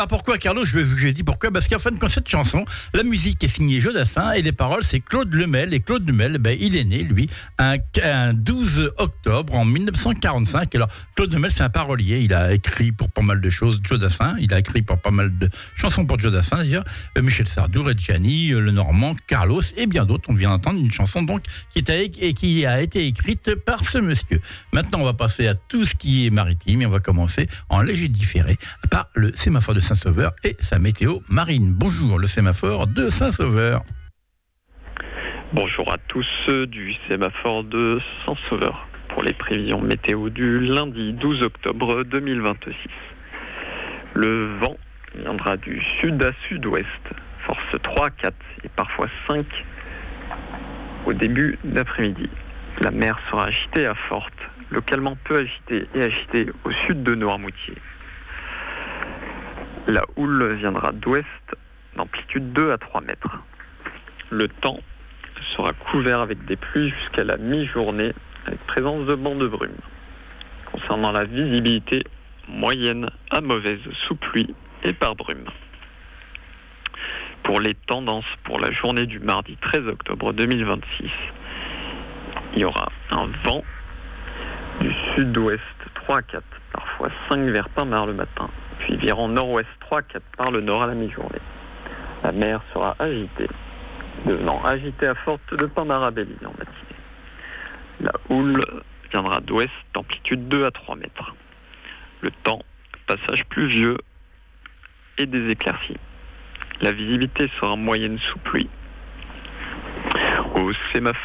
Ah, pourquoi, Carlo? Je vais dire pourquoi. Parce qu'en fin de compte, cette chanson, la musique est signée Jodassin et les paroles, c'est Claude Lemel. Et Claude Lemel, il est né, lui, un 12 octobre en 1945. Alors, Claude Lemel, c'est un parolier. Il a écrit pour pas mal de choses, Jodassin. Il a écrit pour pas mal de chansons pour Jodassin, d'ailleurs. Michel Sardou, Reggiani, Lenormand, Carlos et bien d'autres. On vient d'entendre une chanson, donc, qui a été écrite par ce monsieur. Maintenant, on va passer à tout ce qui est maritime et on va commencer en léger différé par le sémaphore de Saint-Sauveur et sa météo marine. Bonjour, le sémaphore de Saint-Sauveur. Bonjour à tous ceux du sémaphore de Saint-Sauveur pour les prévisions météo du lundi 12 octobre 2026. Le vent viendra du sud à sud-ouest, force 3, 4 et parfois 5 au début d'après-midi. La mer sera agitée à forte, localement peu agitée et agitée au sud de Noirmoutier. La houle viendra d'ouest d'amplitude 2 à 3 mètres. Le temps sera couvert avec des pluies jusqu'à la mi-journée avec présence de bancs de brume. Concernant la visibilité, moyenne à mauvaise sous pluie et par brume. Pour les tendances pour la journée du mardi 13 octobre 2026, il y aura un vent du sud-ouest 3 à 4, parfois 5 vers Pinmar le matin, puis virant nord-ouest 3 à 4 par le nord à la mi-journée. La mer sera agitée, devenant agitée à forte de Pinmar à Belle-Île en matinée. La houle viendra d'ouest d'amplitude 2 à 3 mètres. Le temps, passage pluvieux et des éclaircies. La visibilité sera moyenne sous pluie. Au sémaphore